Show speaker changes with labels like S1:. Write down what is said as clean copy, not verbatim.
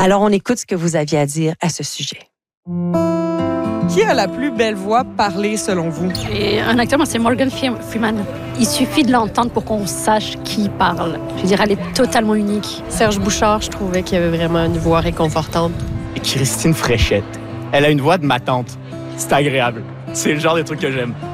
S1: Alors, on écoute ce que vous aviez à dire à ce sujet.
S2: Qui a la plus belle voix parlée selon vous?
S3: Et un acteur, moi, c'est Morgan Freeman. Il suffit de l'entendre pour qu'on sache qui parle. Je veux dire, elle est totalement unique.
S4: Serge Bouchard, je trouvais qu'il avait vraiment une voix réconfortante.
S5: Et Christine Fréchette. Elle a une voix de ma tante. C'est agréable. C'est le genre de truc que j'aime.